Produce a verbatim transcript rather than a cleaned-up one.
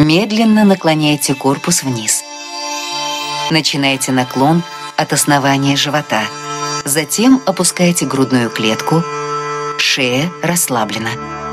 Медленно наклоняйте корпус вниз. Начинайте наклон от основания живота. Затем опускайте грудную клетку. Шея расслаблена.